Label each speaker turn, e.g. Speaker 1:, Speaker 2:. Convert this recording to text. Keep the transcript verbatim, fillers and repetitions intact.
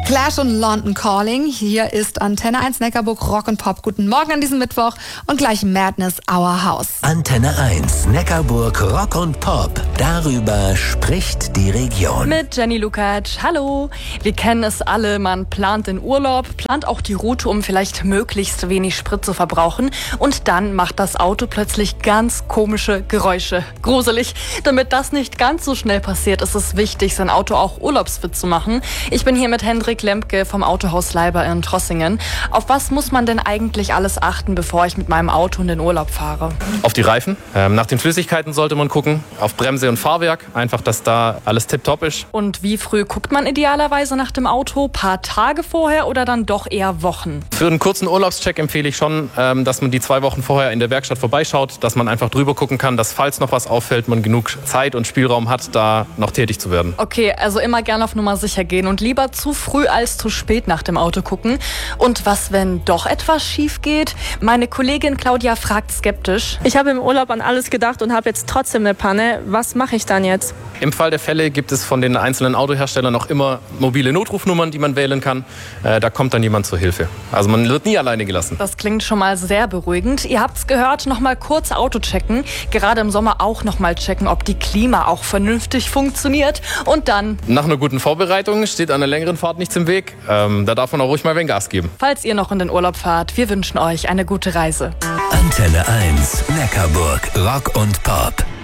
Speaker 1: Clash und London Calling. Hier ist Antenne eins Neckarburg Rock und Pop. Guten Morgen an diesem Mittwoch und gleich Madness Our House.
Speaker 2: Antenne eins Neckarburg Rock und Pop. Darüber spricht die Region.
Speaker 3: Mit Jenny Lukacs. Hallo. Wir kennen es alle. Man plant den Urlaub, plant auch die Route, um vielleicht möglichst wenig Sprit zu verbrauchen. Und dann macht das Auto plötzlich ganz komische Geräusche. Gruselig. Damit das nicht ganz so schnell passiert, ist es wichtig, sein Auto auch urlaubsfit zu machen. Ich bin hier mit Hendrik Lemke vom Autohaus Leiber in Trossingen. Auf was muss man denn eigentlich alles achten, bevor ich mit meinem Auto in den Urlaub fahre?
Speaker 4: Auf die Reifen. Ähm, nach den Flüssigkeiten sollte man gucken. Auf Bremse und Fahrwerk. Einfach, dass da alles tipptopp ist.
Speaker 3: Und wie früh guckt man idealerweise nach dem Auto? Paar Tage vorher oder dann doch eher Wochen?
Speaker 4: Für einen kurzen Urlaubscheck empfehle ich schon, ähm, dass man die zwei Wochen vorher in der Werkstatt vorbeischaut, dass man einfach drüber gucken kann, dass falls noch was auffällt, man genug Zeit und Spielraum hat, da noch tätig zu werden.
Speaker 3: Okay, also immer gerne auf Nummer sicher gehen und lieber zu früh als zu spät nach dem Auto gucken. Und was, wenn doch etwas schief geht? Meine Kollegin Claudia fragt skeptisch.
Speaker 5: Ich habe im Urlaub an alles gedacht und habe jetzt trotzdem eine Panne. Was mache ich dann jetzt?
Speaker 4: Im Fall der Fälle gibt es von den einzelnen Autoherstellern noch immer mobile Notrufnummern, die man wählen kann. Äh, da kommt dann jemand zur Hilfe. Also man wird nie alleine gelassen.
Speaker 3: Das klingt schon mal sehr beruhigend. Ihr habt es gehört, noch mal kurz Auto checken. Gerade im Sommer auch noch mal checken, ob die Klima auch vernünftig funktioniert. Und dann...
Speaker 4: Nach einer guten Vorbereitung steht an einer längeren Fahrt nichts im Weg. Ähm, da darf man auch ruhig mal ein Gas geben.
Speaker 3: Falls ihr noch in den Urlaub fahrt, wir wünschen euch eine gute Reise.
Speaker 2: Antenne eins Neckarburg Rock und Pop.